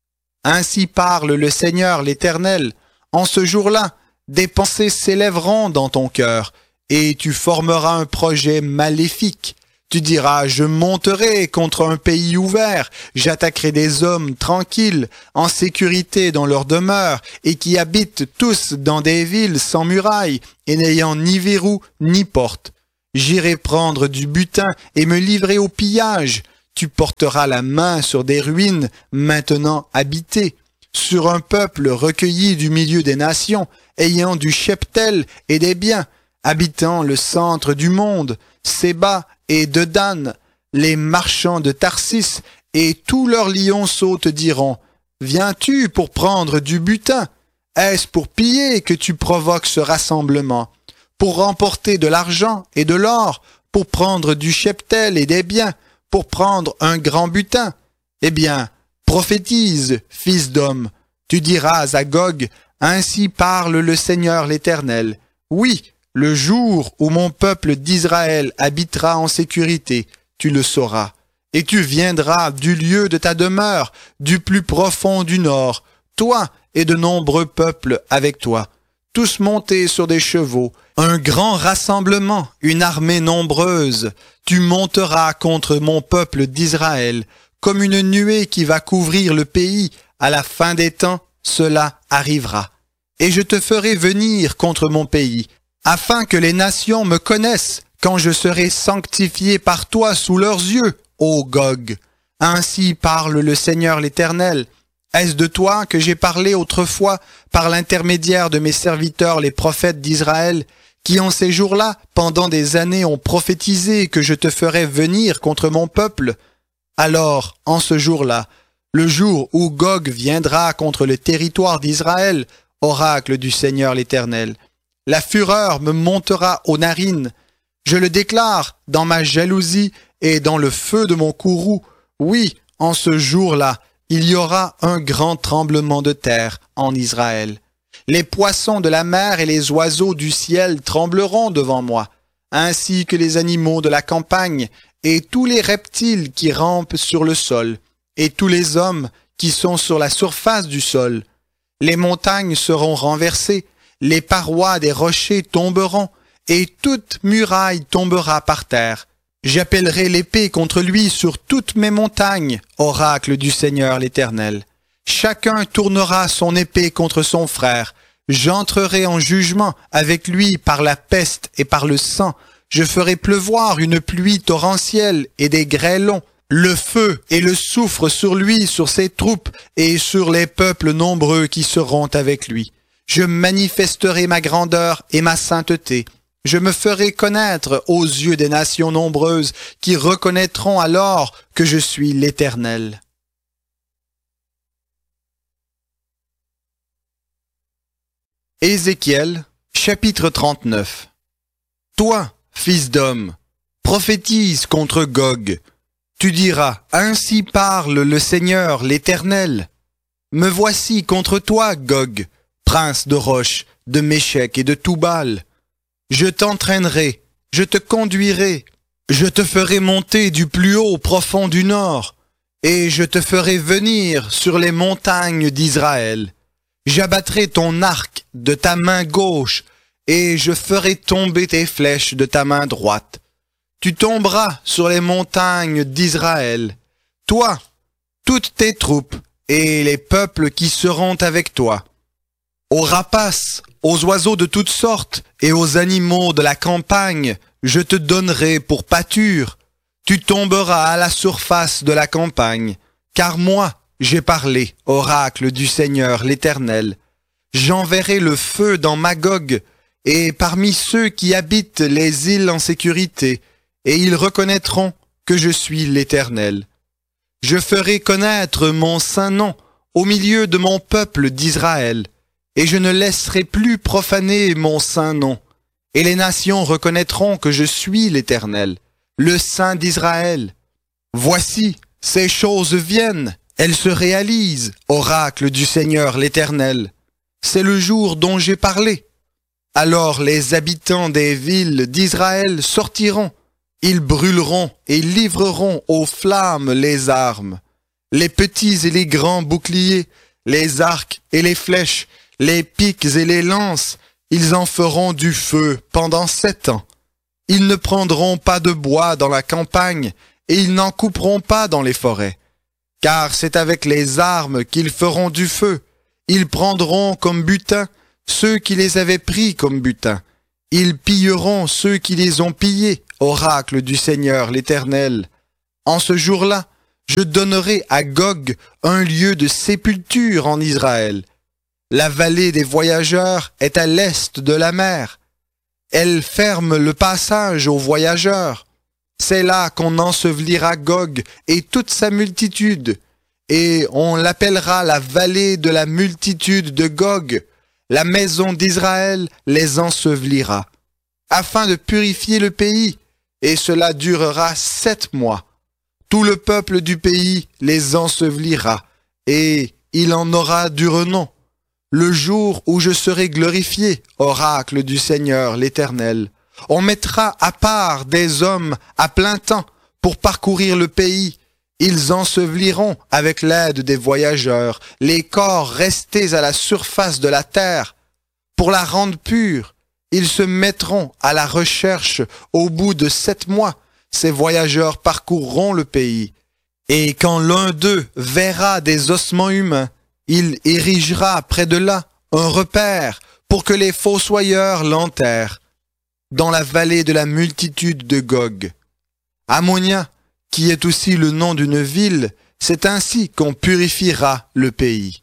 Ainsi parle le Seigneur l'Éternel. En ce jour-là, des pensées s'élèveront dans ton cœur, et tu formeras un projet maléfique. Tu diras, je monterai contre un pays ouvert, j'attaquerai des hommes tranquilles, en sécurité dans leur demeure, et qui habitent tous dans des villes sans murailles, et n'ayant ni verrou ni porte. J'irai prendre du butin et me livrer au pillage. Tu porteras la main sur des ruines maintenant habitées, sur un peuple recueilli du milieu des nations, ayant du cheptel et des biens, habitant le centre du monde, Séba et Dedan, les marchands de Tarsis, et tous leurs lionceaux te diront, « Viens-tu pour prendre du butin? Est-ce pour piller que tu provoques ce rassemblement? Pour remporter de l'argent et de l'or, pour prendre du cheptel et des biens, pour prendre un grand butin? Eh bien, prophétise, fils d'homme, tu diras à Gog, ainsi parle le Seigneur l'Éternel. Oui, le jour où mon peuple d'Israël habitera en sécurité, tu le sauras. Et tu viendras du lieu de ta demeure, du plus profond du nord, toi et de nombreux peuples avec toi, tous montés sur des chevaux, un grand rassemblement, une armée nombreuse. Tu monteras contre mon peuple d'Israël, comme une nuée qui va couvrir le pays. À la fin des temps, cela arrivera. Et je te ferai venir contre mon pays, afin que les nations me connaissent, quand je serai sanctifié par toi sous leurs yeux, ô Gog. Ainsi parle le Seigneur l'Éternel. Est-ce de toi que j'ai parlé autrefois par l'intermédiaire de mes serviteurs les prophètes d'Israël, qui en ces jours-là, pendant des années, ont prophétisé que je te ferais venir contre mon peuple? Alors, en ce jour-là, le jour où Gog viendra contre le territoire d'Israël, oracle du Seigneur l'Éternel, la fureur me montera aux narines. Je le déclare dans ma jalousie et dans le feu de mon courroux. Oui, en ce jour-là, il y aura un grand tremblement de terre en Israël. Les poissons de la mer et les oiseaux du ciel trembleront devant moi, ainsi que les animaux de la campagne et tous les reptiles qui rampent sur le sol, et tous les hommes qui sont sur la surface du sol. Les montagnes seront renversées, les parois des rochers tomberont, et toute muraille tombera par terre. J'appellerai l'épée contre lui sur toutes mes montagnes, oracle du Seigneur l'Éternel. Chacun tournera son épée contre son frère. J'entrerai en jugement avec lui par la peste et par le sang. Je ferai pleuvoir une pluie torrentielle et des grêlons, le feu et le soufre sur lui, sur ses troupes et sur les peuples nombreux qui seront avec lui. Je manifesterai ma grandeur et ma sainteté. Je me ferai connaître aux yeux des nations nombreuses qui reconnaîtront alors que je suis l'Éternel. Ézéchiel, chapitre trente-neuf. Toi, fils d'homme, prophétise contre Gog. Tu diras, ainsi parle le Seigneur l'Éternel. Me voici contre toi, Gog, prince de Roche, de Méchec et de Toubal. Je t'entraînerai, je te conduirai, je te ferai monter du plus haut profond du nord, et je te ferai venir sur les montagnes d'Israël. J'abattrai ton arc de ta main gauche, et je ferai tomber tes flèches de ta main droite. Tu tomberas sur les montagnes d'Israël, toi, toutes tes troupes, et les peuples qui seront avec toi. Aux rapaces, aux oiseaux de toutes sortes, et aux animaux de la campagne, je te donnerai pour pâture. Tu tomberas à la surface de la campagne, car moi, j'ai parlé, oracle du Seigneur l'Éternel. J'enverrai le feu dans Magog, et parmi ceux qui habitent les îles en sécurité, et ils reconnaîtront que je suis l'Éternel. Je ferai connaître mon saint nom au milieu de mon peuple d'Israël, et je ne laisserai plus profaner mon saint nom. Et les nations reconnaîtront que je suis l'Éternel, le Saint d'Israël. Voici, ces choses viennent, elles se réalisent, oracle du Seigneur l'Éternel. C'est le jour dont j'ai parlé. Alors les habitants des villes d'Israël sortiront, ils brûleront et livreront aux flammes les armes, les petits et les grands boucliers, les arcs et les flèches, les piques et les lances, ils en feront du feu pendant sept ans. Ils ne prendront pas de bois dans la campagne, et ils n'en couperont pas dans les forêts. Car c'est avec les armes qu'ils feront du feu. Ils prendront comme butin ceux qui les avaient pris comme butin. Ils pilleront ceux qui les ont pillés, oracle du Seigneur l'Éternel. En ce jour-là, je donnerai à Gog un lieu de sépulture en Israël. La vallée des voyageurs est à l'est de la mer. Elle ferme le passage aux voyageurs. C'est là qu'on ensevelira Gog et toute sa multitude, et on l'appellera la vallée de la multitude de Gog. La maison d'Israël les ensevelira, afin de purifier le pays, et cela durera sept mois. Tout le peuple du pays les ensevelira, et il en aura du renom. Le jour où je serai glorifié, oracle du Seigneur l'Éternel, on mettra à part des hommes à plein temps pour parcourir le pays. Ils enseveliront avec l'aide des voyageurs les corps restés à la surface de la terre. Pour la rendre pure, ils se mettront à la recherche au bout de sept mois. Ces voyageurs parcourront le pays. Et quand l'un d'eux verra des ossements humains, il érigera près de là un repère pour que les fossoyeurs l'enterrent dans la vallée de la multitude de Gog. Ammonia, qui est aussi le nom d'une ville, c'est ainsi qu'on purifiera le pays.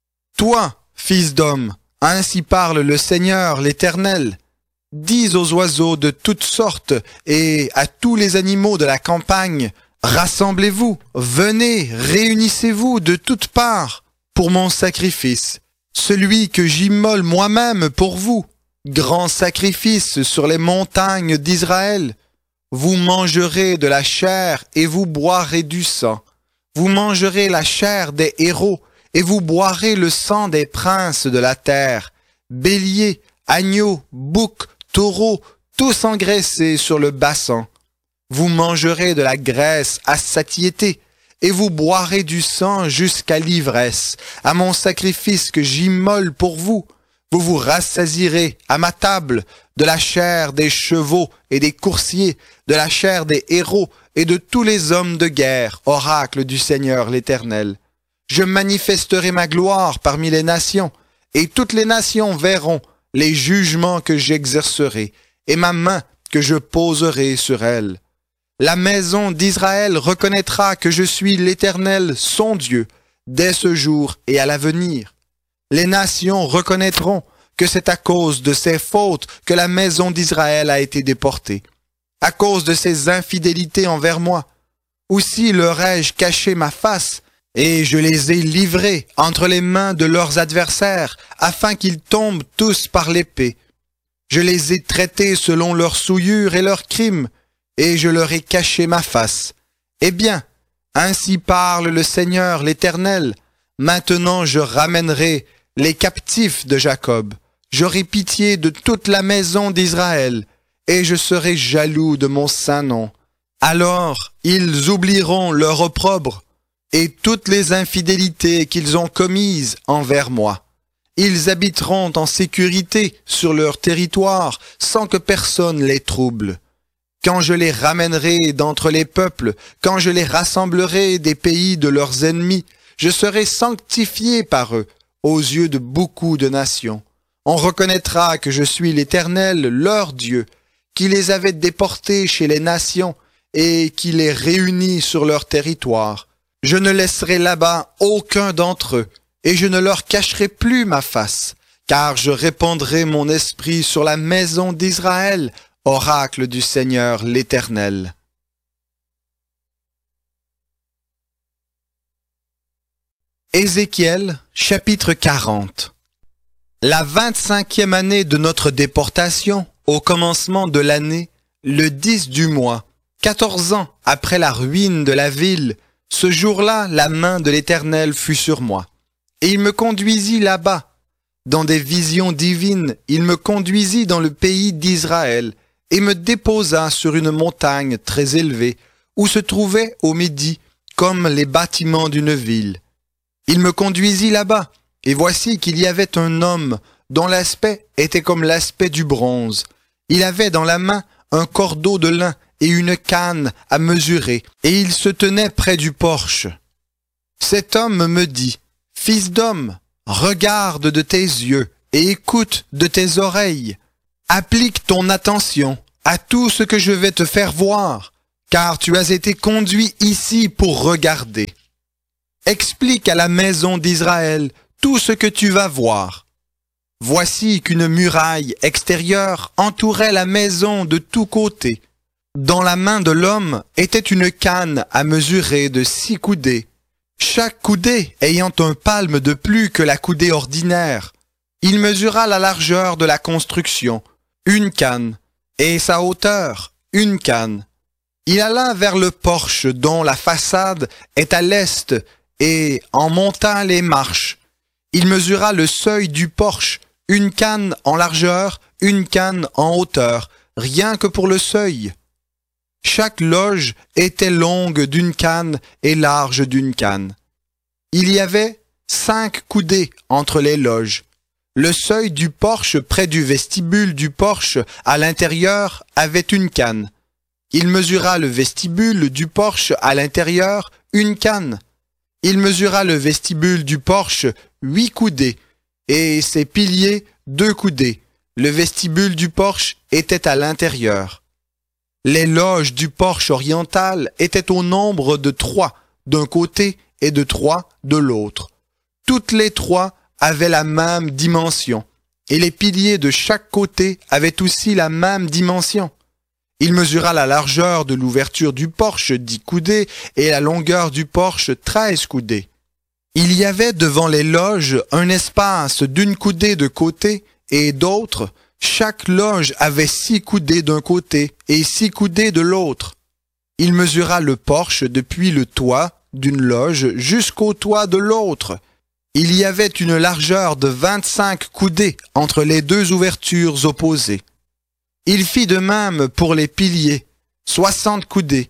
Toi, fils d'homme, ainsi parle le Seigneur l'Éternel. Dis aux oiseaux de toutes sortes et à tous les animaux de la campagne, rassemblez-vous, venez, réunissez-vous de toutes parts pour mon sacrifice, celui que j'immole moi-même pour vous, grand sacrifice sur les montagnes d'Israël. Vous mangerez de la chair et vous boirez du sang. Vous mangerez la chair des héros et vous boirez le sang des princes de la terre. Béliers, agneaux, boucs, taureaux, tous engraissés sur le bassan. Vous mangerez de la graisse à satiété et vous boirez du sang jusqu'à l'ivresse, à mon sacrifice que j'immole pour vous. Vous vous rassasirez à ma table de la chair des chevaux et des coursiers, de la chair des héros et de tous les hommes de guerre, oracle du Seigneur l'Éternel. Je manifesterai ma gloire parmi les nations, et toutes les nations verront les jugements que j'exercerai, et ma main que je poserai sur elles. La maison d'Israël reconnaîtra que je suis l'Éternel, son Dieu, dès ce jour et à l'avenir. Les nations reconnaîtront que c'est à cause de ses fautes que la maison d'Israël a été déportée, à cause de ses infidélités envers moi. Aussi leur ai-je caché ma face, et je les ai livrés entre les mains de leurs adversaires, afin qu'ils tombent tous par l'épée. Je les ai traités selon leurs souillures et leurs crimes, et je leur ai caché ma face. Eh bien, ainsi parle le Seigneur l'Éternel, maintenant je ramènerai les captifs de Jacob. J'aurai pitié de toute la maison d'Israël, et je serai jaloux de mon saint nom. Alors ils oublieront leur opprobre et toutes les infidélités qu'ils ont commises envers moi. Ils habiteront en sécurité sur leur territoire sans que personne les trouble. Quand je les ramènerai d'entre les peuples, quand je les rassemblerai des pays de leurs ennemis, je serai sanctifié par eux aux yeux de beaucoup de nations. On reconnaîtra que je suis l'Éternel, leur Dieu, qui les avait déportés chez les nations et qui les réunit sur leur territoire. Je ne laisserai là-bas aucun d'entre eux, et je ne leur cacherai plus ma face, car je répandrai mon esprit sur la maison d'Israël, oracle du Seigneur l'Éternel. Ézéchiel, chapitre quarante. La vingt-cinquième année de notre déportation, au commencement de l'année, le dix du mois, quatorze ans après la ruine de la ville, ce jour-là, la main de l'Éternel fut sur moi. Et il me conduisit là-bas. Dans des visions divines, il me conduisit dans le pays d'Israël et me déposa sur une montagne très élevée, où se trouvaient au midi comme les bâtiments d'une ville. Il me conduisit là-bas, et voici qu'il y avait un homme dont l'aspect était comme l'aspect du bronze. Il avait dans la main un cordeau de lin et une canne à mesurer, et il se tenait près du porche. Cet homme me dit, « Fils d'homme, regarde de tes yeux et écoute de tes oreilles. Applique ton attention à tout ce que je vais te faire voir, car tu as été conduit ici pour regarder. Explique à la maison d'Israël tout ce que tu vas voir. Voici qu'une muraille extérieure entourait la maison de tous côtés. Dans la main de l'homme était une canne à mesurer de six coudées, chaque coudée ayant un palme de plus que la coudée ordinaire. Il mesura la largeur de la construction, une canne, et sa hauteur, une canne. Il alla vers le porche dont la façade est à l'est, et en monta les marches. Il mesura le seuil du porche, une canne en largeur, une canne en hauteur, rien que pour le seuil. Chaque loge était longue d'une canne et large d'une canne. Il y avait cinq coudées entre les loges. Le seuil du porche près du vestibule du porche à l'intérieur avait une canne. Il mesura le vestibule du porche à l'intérieur, une canne. Il mesura le vestibule du porche, huit coudées, et ses piliers, deux coudées. Le vestibule du porche était à l'intérieur. Les loges du porche oriental étaient au nombre de trois d'un côté et de trois de l'autre. Toutes les trois avaient la même dimension, et les piliers de chaque côté avaient aussi la même dimension. Il mesura la largeur de l'ouverture du porche, dix coudées, et la longueur du porche, treize coudées. Il y avait devant les loges un espace d'une coudée de côté et d'autre. Chaque loge avait six coudées d'un côté et six coudées de l'autre. Il mesura le porche depuis le toit d'une loge jusqu'au toit de l'autre. Il y avait une largeur de vingt-cinq coudées entre les deux ouvertures opposées. Il fit de même pour les piliers, soixante coudées.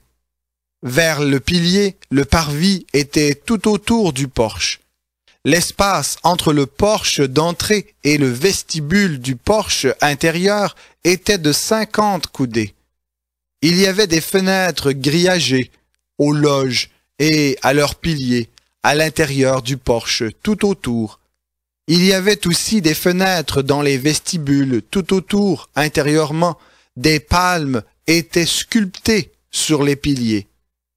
Vers le pilier, le parvis était tout autour du porche. L'espace entre le porche d'entrée et le vestibule du porche intérieur était de cinquante coudées. Il y avait des fenêtres grillagées aux loges et à leurs piliers, à l'intérieur du porche tout autour. Il y avait aussi des fenêtres dans les vestibules tout autour, intérieurement. Des palmes étaient sculptées sur les piliers.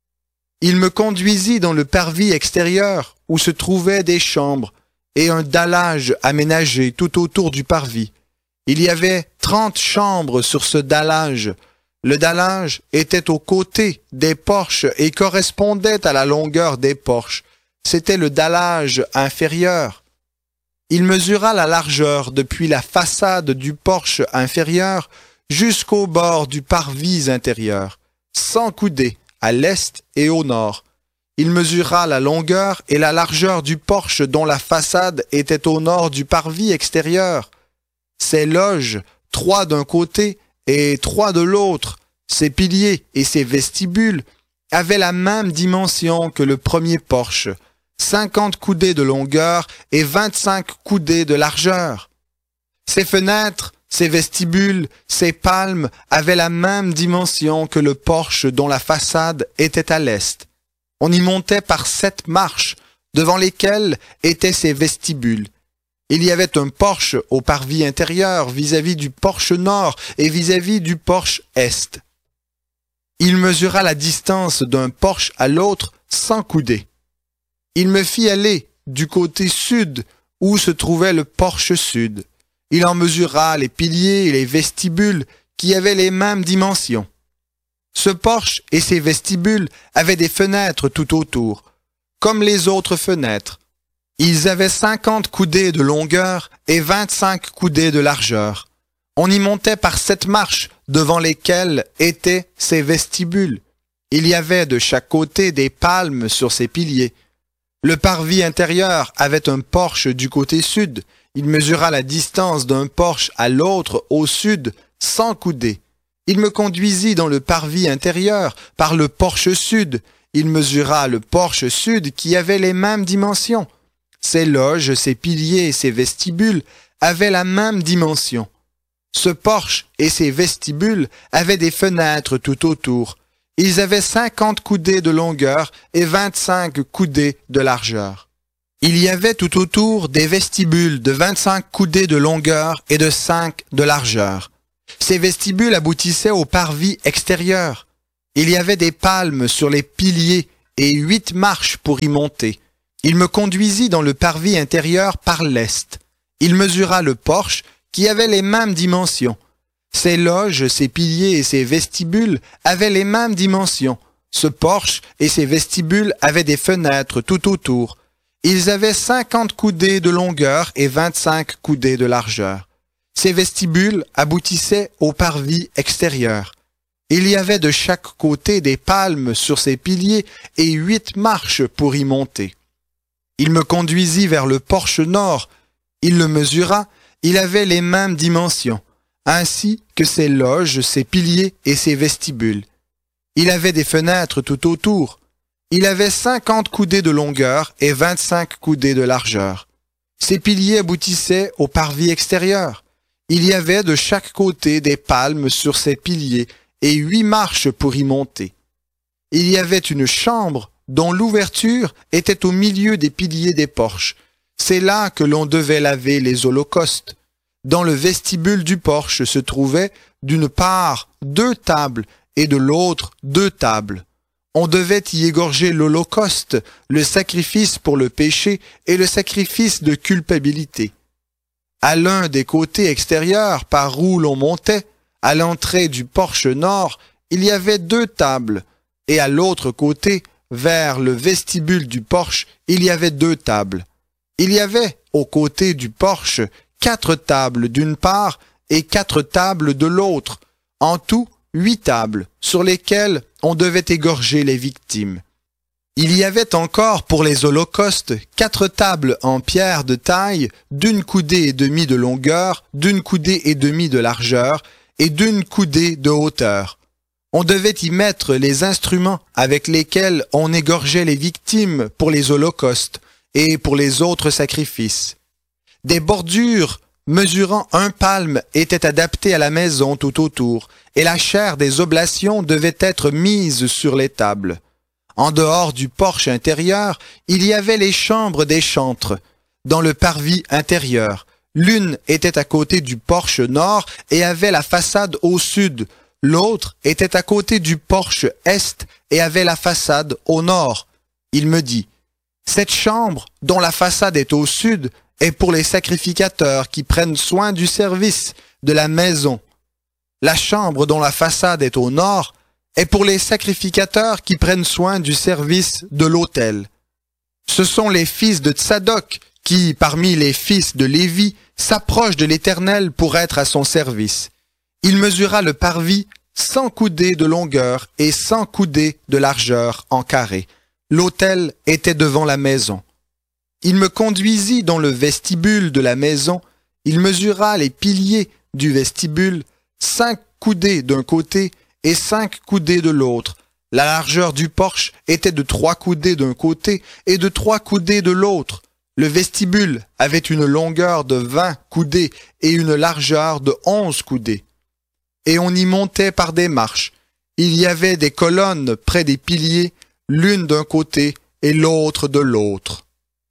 Il me conduisit dans le parvis extérieur où se trouvaient des chambres et un dallage aménagé tout autour du parvis. Il y avait trente chambres sur ce dallage. Le dallage était aux côtés des porches et correspondait à la longueur des porches. C'était le dallage inférieur. Il mesura la largeur depuis la façade du porche inférieur jusqu'au bord du parvis intérieur, cent coudées à l'est et au nord. Il mesura la longueur et la largeur du porche dont la façade était au nord du parvis extérieur. Ses loges, trois d'un côté et trois de l'autre, ses piliers et ses vestibules, avaient la même dimension que le premier porche, cinquante coudées de longueur et vingt-cinq coudées de largeur. Ses fenêtres, ses vestibules, ses palmes avaient la même dimension que le porche dont la façade était à l'est. On y montait par sept marches, devant lesquelles étaient ses vestibules. Il y avait un porche au parvis intérieur vis-à-vis du porche nord et vis-à-vis du porche est. Il mesura la distance d'un porche à l'autre cent coudées. Il me fit aller du côté sud où se trouvait le porche sud. Il en mesura les piliers et les vestibules qui avaient les mêmes dimensions. Ce porche et ses vestibules avaient des fenêtres tout autour, comme les autres fenêtres. Ils avaient cinquante coudées de longueur et vingt-cinq coudées de largeur. On y montait par sept marches devant lesquelles étaient ses vestibules. Il y avait de chaque côté des palmes sur ses piliers. Le parvis intérieur avait un porche du côté sud. Il mesura la distance d'un porche à l'autre au sud, cent coudées. Il me conduisit dans le parvis intérieur par le porche sud. Il mesura le porche sud qui avait les mêmes dimensions. Ses loges, ses piliers et ses vestibules avaient la même dimension. Ce porche et ses vestibules avaient des fenêtres tout autour. Ils avaient cinquante coudées de longueur et vingt-cinq coudées de largeur. Il y avait tout autour des vestibules de vingt-cinq coudées de longueur et de cinq de largeur. Ces vestibules aboutissaient au parvis extérieur. Il y avait des palmes sur les piliers et huit marches pour y monter. Il me conduisit dans le parvis intérieur par l'est. Il mesura le porche qui avait les mêmes dimensions. Ses loges, ses piliers et ses vestibules avaient les mêmes dimensions. Ce porche et ses vestibules avaient des fenêtres tout autour. Ils avaient cinquante coudées de longueur et vingt-cinq coudées de largeur. Ces vestibules aboutissaient au parvis extérieur. Il y avait de chaque côté des palmes sur ses piliers et huit marches pour y monter. Il me conduisit vers le porche nord. Il le mesura, il avait les mêmes dimensions, ainsi que ses loges, ses piliers et ses vestibules. Il avait des fenêtres tout autour. Il avait cinquante coudées de longueur et vingt-cinq coudées de largeur. Ses piliers aboutissaient au parvis extérieur. Il y avait de chaque côté des palmes sur ses piliers et huit marches pour y monter. Il y avait une chambre dont l'ouverture était au milieu des piliers des porches. C'est là que l'on devait laver les holocaustes. Dans le vestibule du porche se trouvaient, d'une part, deux tables et de l'autre, deux tables. On devait y égorger l'holocauste, le sacrifice pour le péché et le sacrifice de culpabilité. À l'un des côtés extérieurs par où l'on montait, à l'entrée du porche nord, il y avait deux tables, et à l'autre côté, vers le vestibule du porche, il y avait deux tables. Il y avait, aux côtés du porche, quatre tables d'une part et quatre tables de l'autre, en tout huit tables, sur lesquelles on devait égorger les victimes. Il y avait encore pour les holocaustes quatre tables en pierre de taille, d'une coudée et demie de longueur, d'une coudée et demie de largeur, et d'une coudée de hauteur. On devait y mettre les instruments avec lesquels on égorgeait les victimes pour les holocaustes et pour les autres sacrifices. Des bordures mesurant un palme étaient adaptées à la maison tout autour, et la chair des oblations devait être mise sur les tables. En dehors du porche intérieur, il y avait les chambres des chantres. Dans le parvis intérieur, l'une était à côté du porche nord et avait la façade au sud. L'autre était à côté du porche est et avait la façade au nord. Il me dit, « Cette chambre, dont la façade est au sud, est pour les sacrificateurs qui prennent soin du service de la maison. La chambre dont la façade est au nord est pour les sacrificateurs qui prennent soin du service de l'autel. Ce sont les fils de Tsadok qui, parmi les fils de Lévi, s'approchent de l'Éternel pour être à son service. Il mesura le parvis cent coudées de longueur et cent coudées de largeur en carré. L'autel était devant la maison. Il me conduisit dans le vestibule de la maison. Il mesura les piliers du vestibule, cinq coudées d'un côté et cinq coudées de l'autre. La largeur du porche était de trois coudées d'un côté et de trois coudées de l'autre. Le vestibule avait une longueur de vingt coudées et une largeur de onze coudées. Et on y montait par des marches. Il y avait des colonnes près des piliers, l'une d'un côté et l'autre de l'autre.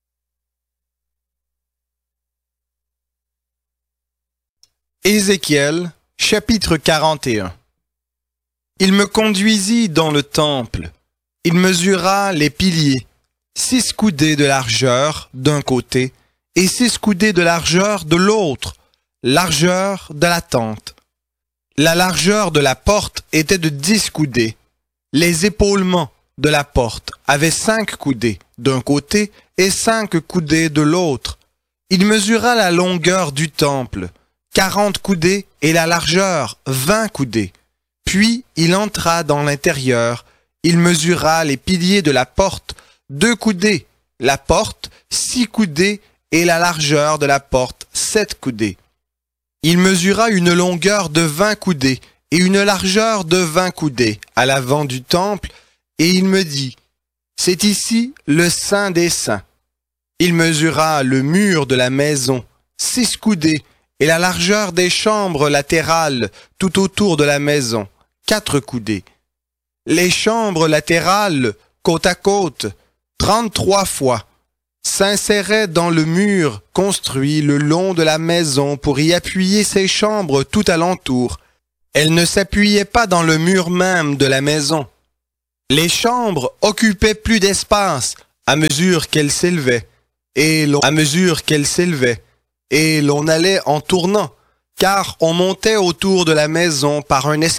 Ézéchiel, chapitre quarante et un. Il me conduisit dans le temple. Il mesura les piliers, six coudées de largeur d'un côté et six coudées de largeur de l'autre, largeur de la tente. La largeur de la porte était de dix coudées. Les épaulements de la porte avaient cinq coudées d'un côté et cinq coudées de l'autre. Il mesura la longueur du temple, quarante coudées, et la largeur, vingt coudées. Puis il entra dans l'intérieur. Il mesura les piliers de la porte, deux coudées, la porte, six coudées, et la largeur de la porte, sept coudées. Il mesura une longueur de vingt coudées et une largeur de vingt coudées à l'avant du temple, et il me dit, « C'est ici le Saint des Saints. » Il mesura le mur de la maison, six coudées, et la largeur des chambres latérales tout autour de la maison, quatre coudées. Les chambres latérales, côte à côte, trente-trois fois, s'inséraient dans le mur construit le long de la maison pour y appuyer ces chambres tout alentour. Elles ne s'appuyaient pas dans le mur même de la maison. Les chambres occupaient plus d'espace à mesure qu'elles s'élevaient, et l'on, à mesure qu'elles s'élevaient, et l'on allait en tournant, car on montait autour de la maison par un escalier